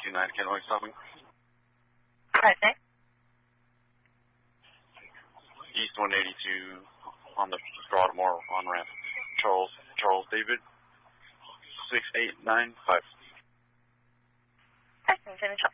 129 Kenway stopping. Alright, thanks. East 182 on the Broadmoor on-ramp. Charles David, 6895. Alright, finish up.